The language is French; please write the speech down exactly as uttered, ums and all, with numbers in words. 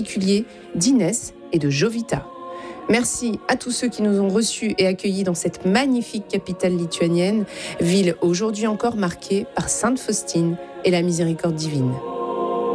particulier d'Inès et de Jovita. Merci à tous ceux qui nous ont reçus et accueillis dans cette magnifique capitale lituanienne, ville aujourd'hui encore marquée par Sainte Faustine et la miséricorde divine.